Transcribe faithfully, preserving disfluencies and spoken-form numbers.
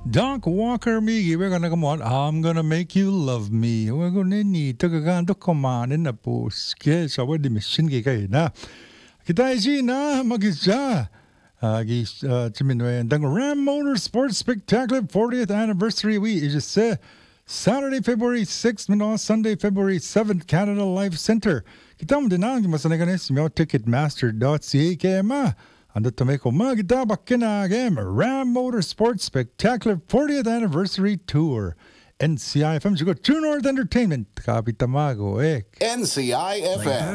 Doc Walker Migi, we're gonna come on. I'm gonna make you love me. We're gonna need to go to command in the post. Yes, I would be machine gay na. Kita ji na magisa. Agi Chiminway and Ram Motorsports Spectacular fortieth anniversary week is just uh, Saturday, February sixth, Mino, Sunday, February seventh, Canada Life Center. Kita mo din ang masanaгаnes mo ticketmaster dot c a kaya ma. Ando tumeko magita bakinagem Ram Motorsports Spectacular fortieth Anniversary Tour. N C I F M, go True North Entertainment. Kapitamago, eh. N C I F M.